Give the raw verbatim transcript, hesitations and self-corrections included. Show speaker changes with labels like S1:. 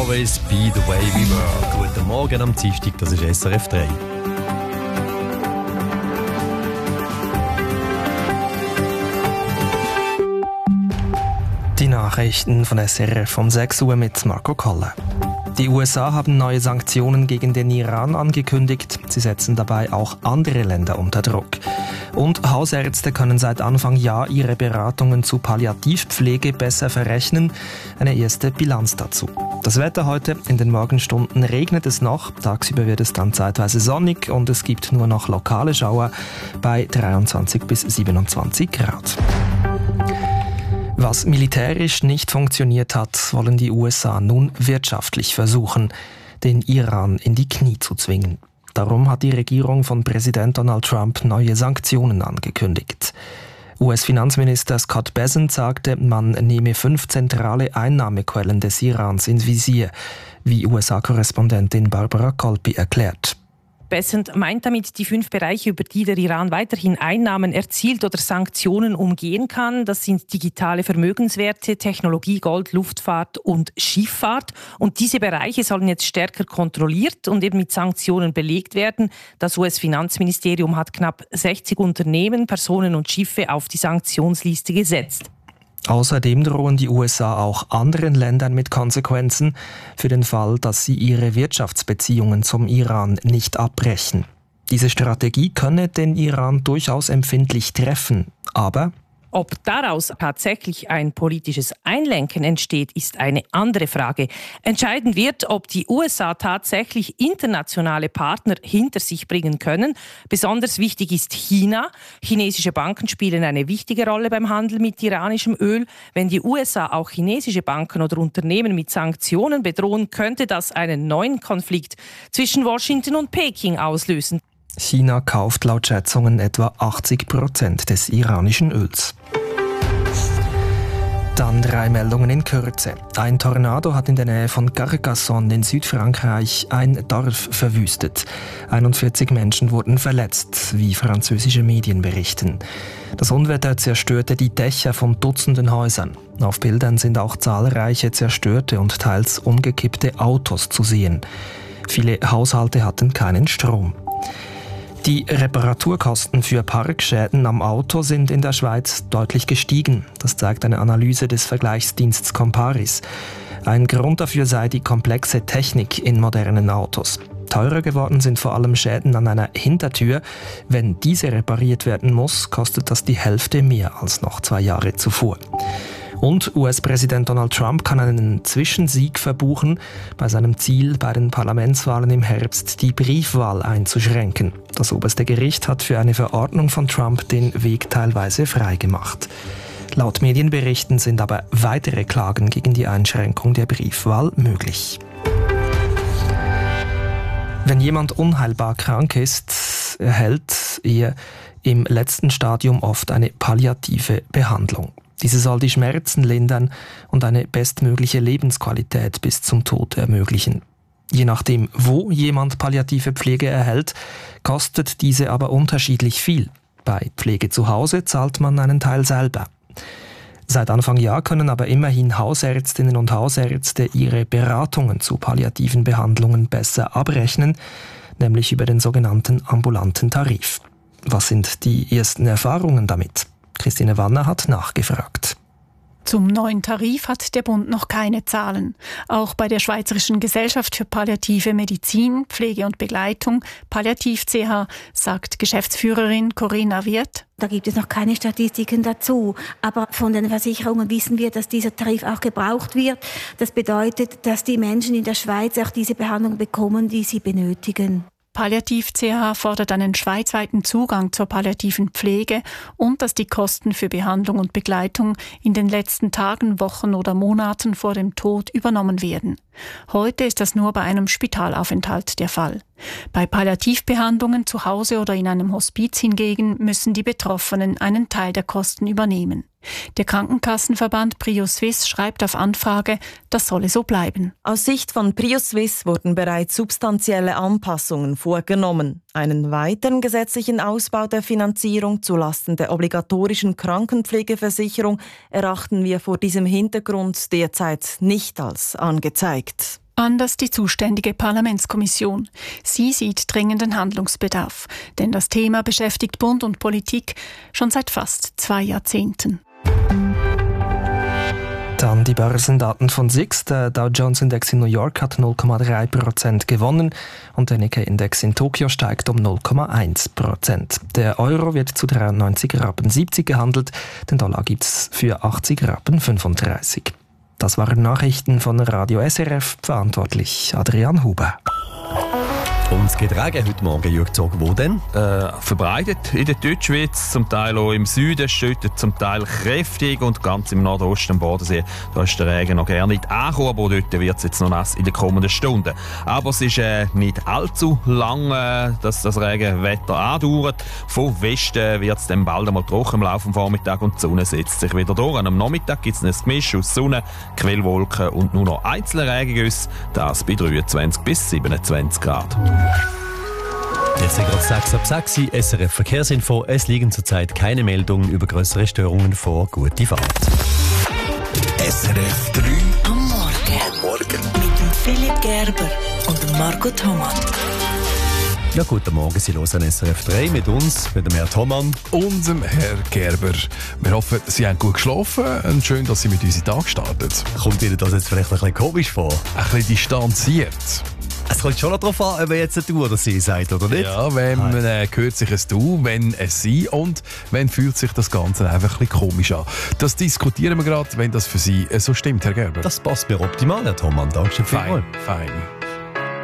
S1: always be the way we were. Guten Morgen am Dienstag, das ist S R F drei.
S2: Die Nachrichten von S R F um sechs Uhr mit Marco Kolle. Die U S A haben neue Sanktionen gegen den Iran angekündigt. Sie setzen dabei auch andere Länder unter Druck. Und Hausärzte können seit Anfang Jahr ihre Beratungen zu Palliativpflege besser verrechnen. Eine erste Bilanz dazu. Das Wetter heute: in den Morgenstunden regnet es noch. Tagsüber wird es dann zeitweise sonnig und es gibt nur noch lokale Schauer bei dreiundzwanzig bis siebenundzwanzig Grad. Was militärisch nicht funktioniert hat, wollen die U S A nun wirtschaftlich versuchen, den Iran in die Knie zu zwingen. Darum hat die Regierung von Präsident Donald Trump neue Sanktionen angekündigt. U S-Finanzminister Scott Bessent sagte, man nehme fünf zentrale Einnahmequellen des Irans ins Visier, wie U S A-Korrespondentin Barbara Colpi erklärt.
S3: Bessent meint damit die fünf Bereiche, über die der Iran weiterhin Einnahmen erzielt oder Sanktionen umgehen kann. Das sind digitale Vermögenswerte, Technologie, Gold, Luftfahrt und Schifffahrt. Und diese Bereiche sollen jetzt stärker kontrolliert und eben mit Sanktionen belegt werden. Das U S-Finanzministerium hat knapp sechzig Unternehmen, Personen und Schiffe auf die Sanktionsliste gesetzt.
S2: Außerdem drohen die U S A auch anderen Ländern mit Konsequenzen für den Fall, dass sie ihre Wirtschaftsbeziehungen zum Iran nicht abbrechen. Diese Strategie könne den Iran durchaus empfindlich treffen, aber
S3: ob daraus tatsächlich ein politisches Einlenken entsteht, ist eine andere Frage. Entscheidend wird, ob die U S A tatsächlich internationale Partner hinter sich bringen können. Besonders wichtig ist China. Chinesische Banken spielen eine wichtige Rolle beim Handel mit iranischem Öl. Wenn die U S A auch chinesische Banken oder Unternehmen mit Sanktionen bedrohen, könnte das einen neuen Konflikt zwischen Washington und Peking auslösen.
S2: China kauft laut Schätzungen etwa achtzig Prozent des iranischen Öls. Dann drei Meldungen in Kürze. Ein Tornado hat in der Nähe von Carcassonne in Südfrankreich ein Dorf verwüstet. einundvierzig Menschen wurden verletzt, wie französische Medien berichten. Das Unwetter zerstörte die Dächer von Dutzenden Häusern. Auf Bildern sind auch zahlreiche zerstörte und teils umgekippte Autos zu sehen. Viele Haushalte hatten keinen Strom. Die Reparaturkosten für Parkschäden am Auto sind in der Schweiz deutlich gestiegen. Das zeigt eine Analyse des Vergleichsdienstes Comparis. Ein Grund dafür sei die komplexe Technik in modernen Autos. Teurer geworden sind vor allem Schäden an einer Hintertür. Wenn diese repariert werden muss, kostet das die Hälfte mehr als noch zwei Jahre zuvor. Und U S-Präsident Donald Trump kann einen Zwischensieg verbuchen bei seinem Ziel, bei den Parlamentswahlen im Herbst die Briefwahl einzuschränken. Das oberste Gericht hat für eine Verordnung von Trump den Weg teilweise freigemacht. Laut Medienberichten sind aber weitere Klagen gegen die Einschränkung der Briefwahl möglich. Wenn jemand unheilbar krank ist, erhält er im letzten Stadium oft eine palliative Behandlung. Diese soll die Schmerzen lindern und eine bestmögliche Lebensqualität bis zum Tod ermöglichen. Je nachdem, wo jemand palliative Pflege erhält, kostet diese aber unterschiedlich viel. Bei Pflege zu Hause zahlt man einen Teil selber. Seit Anfang Jahr können aber immerhin Hausärztinnen und Hausärzte ihre Beratungen zu palliativen Behandlungen besser abrechnen, nämlich über den sogenannten ambulanten Tarif. Was sind die ersten Erfahrungen damit? Christine Wanner hat nachgefragt.
S4: Zum neuen Tarif hat der Bund noch keine Zahlen. Auch bei der Schweizerischen Gesellschaft für Palliative Medizin, Pflege und Begleitung, Palliativ C H, sagt Geschäftsführerin Corinna Wirth:
S5: Da gibt es noch keine Statistiken dazu. Aber von den Versicherungen wissen wir, dass dieser Tarif auch gebraucht wird. Das bedeutet, dass die Menschen in der Schweiz auch diese Behandlung bekommen, die sie benötigen.
S4: Palliativ C H fordert einen schweizweiten Zugang zur palliativen Pflege und dass die Kosten für Behandlung und Begleitung in den letzten Tagen, Wochen oder Monaten vor dem Tod übernommen werden. Heute ist das nur bei einem Spitalaufenthalt der Fall. Bei Palliativbehandlungen zu Hause oder in einem Hospiz hingegen müssen die Betroffenen einen Teil der Kosten übernehmen. Der Krankenkassenverband PrioSwiss schreibt auf Anfrage, das solle so bleiben.
S6: Aus Sicht von PrioSwiss wurden bereits substanzielle Anpassungen vorgenommen. Einen weiteren gesetzlichen Ausbau der Finanzierung zulasten der obligatorischen Krankenpflegeversicherung erachten wir vor diesem Hintergrund derzeit nicht als angezeigt.
S4: Anders die zuständige Parlamentskommission. Sie sieht dringenden Handlungsbedarf, denn das Thema beschäftigt Bund und Politik schon seit fast zwei Jahrzehnten.
S2: Dann die Börsendaten von S I X. Der Dow Jones Index in New York hat null Komma drei Prozent gewonnen und der Nikkei-Index in Tokio steigt um null Komma eins Prozent. Der Euro wird zu dreiundneunzig Rappen siebzig gehandelt, den Dollar gibt es für achtzig Rappen fünfunddreißig. Das waren Nachrichten von Radio S R F, verantwortlich Adrian Huber.
S1: Und es geht Regen heute Morgen, Jürg Zog. Wo denn?
S7: Äh, verbreitet in der Deutschschweiz, zum Teil auch im Süden, schüttet zum Teil kräftig und ganz im Nordosten am Bodensee, da ist der Regen noch gerne nicht angekommen, aber dort wird es jetzt noch nass in den kommenden Stunden. Aber es ist äh, nicht allzu lang, äh, dass das Regenwetter andauert. Von Westen wird es dann bald einmal trocken im Laufe des Vormittags und die Sonne setzt sich wieder durch. Am Nachmittag gibt es ein Gemisch aus Sonne, Quellwolken und nur noch einzelne Regengüsse, das bei dreiundzwanzig bis siebenundzwanzig Grad.
S1: Jetzt sind gerade sechs ab sechs, S R F Verkehrsinfo. Es liegen zurzeit keine Meldungen über größere Störungen vor. Gute Fahrt.
S8: S R F drei am Morgen. Am Morgen. Mit dem Philipp Gerber und dem Marco Thomann.
S1: Ja, guten Morgen, Sie hören S R F drei mit uns, mit dem Herrn Thomann.
S9: Und dem Herrn Gerber. Wir hoffen, Sie haben gut geschlafen und schön, dass Sie mit uns in den Tag starten.
S1: Kommt Ihnen das jetzt vielleicht ein bisschen komisch vor?
S9: Ein bisschen distanziert.
S1: Es kommt schon noch darauf an, ob man jetzt ein Du oder Sie sagt, oder nicht?
S9: Ja, wenn man äh, hört sich ein Du, wenn ein Sie und wenn fühlt sich das Ganze einfach ein bisschen komisch an. Das diskutieren wir gerade, wenn das für Sie äh, so stimmt, Herr Gerber.
S1: Das passt mir optimal, Herr Thomann. Danke schön
S9: vielmals.
S1: Fein,
S9: fein.